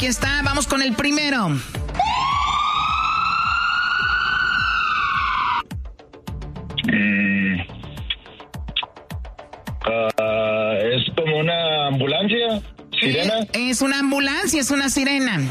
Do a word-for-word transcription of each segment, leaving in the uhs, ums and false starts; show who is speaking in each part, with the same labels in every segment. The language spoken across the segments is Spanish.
Speaker 1: aquí está. Vamos con el primero.
Speaker 2: Mm. Uh, es como una ambulancia, sirena.
Speaker 1: Eh, es una ambulancia, es una sirena.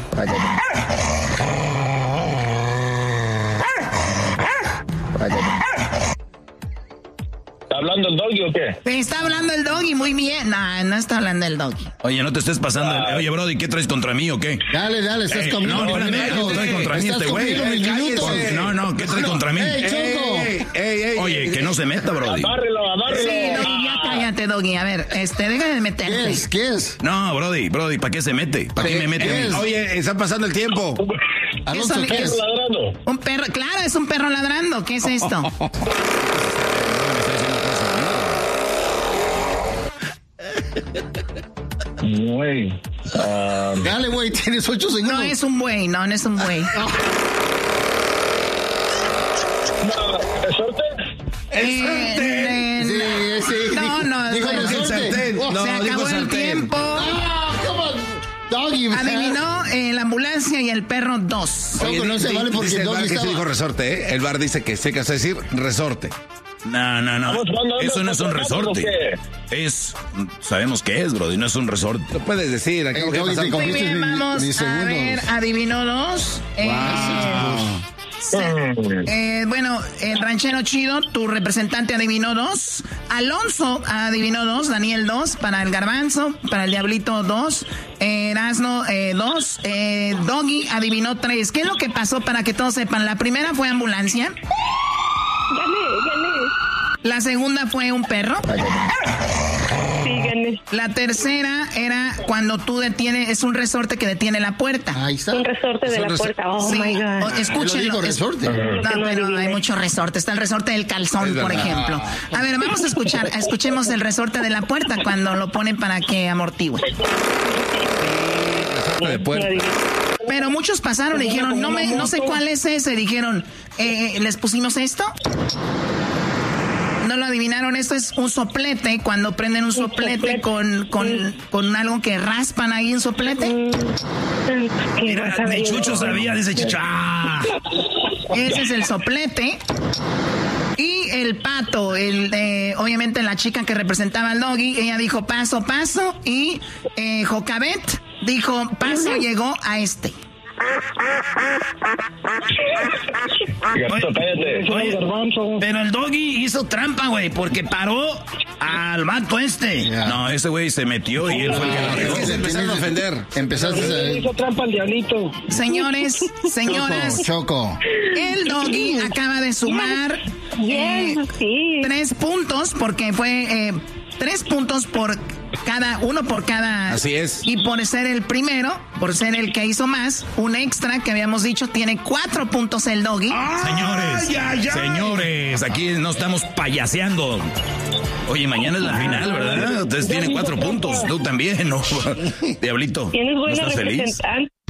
Speaker 2: ¿Está hablando el doggy o qué?
Speaker 1: Está hablando el doggy, muy bien. No, no está hablando el doggy.
Speaker 3: Oye, no te estés pasando. Ah. Oye, Brody, ¿qué traes contra mí o qué?
Speaker 4: Dale, dale, estás
Speaker 3: Ey,
Speaker 4: comiendo.
Speaker 3: No, espérame, ¿qué trae contra mí este güey? No, no, ¿qué trae contra mí?
Speaker 4: ¡Ey, Choco!
Speaker 3: Ey, ey, ey, Oye, ey, que no se meta, Brody.
Speaker 2: Amárrelo, amárrelo.
Speaker 1: Sí, doggy, ya cállate, doggy. A ver, este, deja de meterte.
Speaker 4: ¿Qué es? ¿Qué es?
Speaker 3: No, Brody, Brody, ¿para qué se mete? ¿Para qué me mete a mí?
Speaker 5: Oye, está pasando el tiempo.
Speaker 4: Alonso,
Speaker 1: ¿Qué
Speaker 4: ¿qué
Speaker 1: es?
Speaker 4: es?
Speaker 2: Ladrando.
Speaker 1: Un perro, claro, es un perro ladrando. ¿Qué es esto?
Speaker 2: Güey. Um,
Speaker 4: Dale, güey, tienes ocho segundos.
Speaker 1: No es un buey, no, no es un buey.
Speaker 2: ¿Es suerte?
Speaker 1: Eh, eh,
Speaker 4: Sí, sí.
Speaker 1: No, no,
Speaker 4: Dijo
Speaker 1: no,
Speaker 4: resorte.
Speaker 5: sartén. No,
Speaker 1: se
Speaker 5: dijo
Speaker 1: acabó el
Speaker 5: sartén.
Speaker 1: tiempo.
Speaker 4: Ah, come on. Doggy, man.
Speaker 1: Adivinó eh, la ambulancia y el perro dos.
Speaker 4: Choco, no se
Speaker 5: di-
Speaker 4: vale porque
Speaker 5: dice el
Speaker 4: Doggy
Speaker 5: bar que sí
Speaker 4: estaba-
Speaker 5: dijo resorte, ¿eh? El bar dice que se casa decir resorte.
Speaker 3: No, no, no.
Speaker 2: Vamos, vamos,
Speaker 3: Eso no es un
Speaker 2: vamos,
Speaker 3: resorte.
Speaker 2: ¿o
Speaker 3: Es. Sabemos qué es, Brody, no es un resorte.
Speaker 5: Lo puedes decir. Acá
Speaker 4: Ey,
Speaker 5: lo que
Speaker 4: Doggy,
Speaker 5: pasa-
Speaker 4: te
Speaker 1: Muy
Speaker 4: comiste
Speaker 1: bien,
Speaker 4: mi-
Speaker 1: vamos
Speaker 4: mis
Speaker 1: a
Speaker 4: segundos.
Speaker 1: ver, adivinó dos. Eh, se- eh, bueno, el ranchero chido, tu representante adivinó dos. Alonso adivinó dos, Daniel dos, para el garbanzo, para el diablito dos, eh, Erasno eh, dos, eh, Doggy adivinó tres. ¿Qué es lo que pasó para que todos sepan? La primera fue ambulancia.
Speaker 6: Gané, gané.
Speaker 1: La segunda fue un perro.
Speaker 6: Sí, gané.
Speaker 1: La tercera era cuando tú detienes, es un resorte que detiene la puerta.
Speaker 4: Ahí está.
Speaker 6: Un resorte de
Speaker 5: un
Speaker 6: la
Speaker 5: resor-
Speaker 6: puerta. Oh,
Speaker 1: Sí,
Speaker 6: my
Speaker 1: o-
Speaker 6: God.
Speaker 1: escúchenlo.
Speaker 4: Yo digo
Speaker 1: es-
Speaker 4: resorte.
Speaker 1: No,
Speaker 6: Que no
Speaker 1: pero
Speaker 6: adiviné.
Speaker 1: hay muchos resortes. Está el resorte del calzón,
Speaker 5: Es
Speaker 1: por
Speaker 5: verdad.
Speaker 1: ejemplo. A ver, vamos a escuchar. Escuchemos el resorte de la puerta cuando lo ponen para que amortigüe.
Speaker 5: Resorte de
Speaker 6: No
Speaker 5: puerta.
Speaker 6: adiviné.
Speaker 1: Pero muchos pasaron y dijeron, no me, no sé cuál es ese. Dijeron, eh, ¿les pusimos esto? No lo adivinaron, esto es un soplete. Cuando prenden un soplete
Speaker 6: soplete.
Speaker 1: con, con, con algo que raspan ahí, un soplete.
Speaker 6: ¿Qué
Speaker 3: Mira,
Speaker 6: vas a
Speaker 3: mi
Speaker 6: ver?
Speaker 3: Chucho sabía, dice Chucho. ¡Ah!
Speaker 1: Ese es el soplete. Y el pato, el de, obviamente la chica que representaba al doggy, ella dijo paso, paso. Y eh, Jocabet dijo paso, llegó a este.
Speaker 2: Gato, cállate.
Speaker 3: Oye, pero el doggy hizo trampa, güey, porque paró al vato este.
Speaker 4: Ya.
Speaker 3: No, ese güey se metió y él fue el que lo
Speaker 5: Es
Speaker 3: regó.
Speaker 5: que se empezaron a ofender.
Speaker 4: Empezaste a...
Speaker 2: trampa el diablito.
Speaker 1: Señores, señoras,
Speaker 4: Choco.
Speaker 1: el doggy acaba de sumar eh,
Speaker 6: Yes, sí.
Speaker 1: tres puntos porque fue eh, tres puntos por cada uno por cada.
Speaker 5: Así es.
Speaker 1: Y por ser el primero, por ser el que hizo más, un extra que habíamos dicho tiene cuatro puntos el doggy.
Speaker 3: Señores, señores, aquí no estamos payaseando. Oye, mañana es la final, ¿verdad? Ustedes tienen cuatro puntos, tú también, ¿no? Diablito,
Speaker 6: Tienes
Speaker 3: ¿no
Speaker 6: buena
Speaker 3: estás feliz?
Speaker 6: representante.